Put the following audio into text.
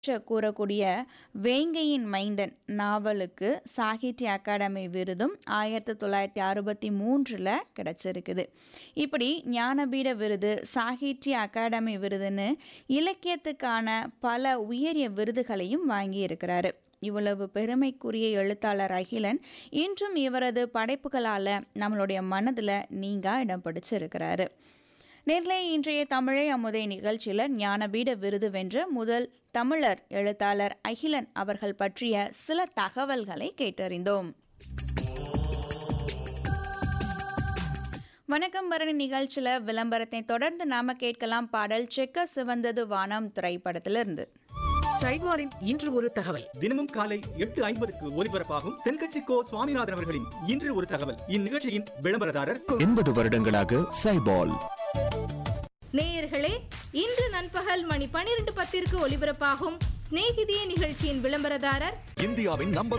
கூறக்கூடிய வேங்கையின் மைந்தன் நாவலுக்கு சாகித்ய அகாடமி விருதும் 1963 கிடைச்சிருக்குது. இப்படி ஞானபீட விருது, சாகித்ய அகாடமி விருதுன்னு இலக்கியத்துக்கான பல உயரிய விருதுகளையும் வாங்கியிருக்கிறாரு. இவ்வளவு பெருமைக்குரிய எழுத்தாளர் அகிலன் இன்றும் இவரது படைப்புகளால் நம்மளுடைய மனதில் நீங்கா இடம் பிடிச்சிருக்கிறாரு. நேர்களை இன்றைய தமிழை அமுதை நிகழ்ச்சியில் ஞானபீட விருது வென்ற முதல் தமிழர் எழுத்தாளர் அகிலன் அவர்கள் பற்றிய சில தகவல்களை கேட்டறிந்தோம். வணக்கம் பரணி நிகழ்ச்சியில் விளம்பரத்தை தொடர்ந்து நாம கேட்கலாம் பாடல் செக்க சிவந்தது வானம் திரைப்படத்திலிருந்து. சைட்வாரின் இன்று ஒரு தகவல். தினமும் காலை 8:50 ஒலிபரப்பாகும் தென்கட்சி கோ சுவாமிநாதன் அவர்களின் இன்று ஒரு தகவல். இந்நிகழ்ச்சியின் விளம்பரதாரர் 80 வருடங்களாக சைபால். நேயர்களே, இன்று நண்பகல் மணி 12:10 ஒலிபரப்பாகும் சிநேகிதியே நிகழ்ச்சியின் விளம்பரதாரர் இந்தியாவின் நம்பர்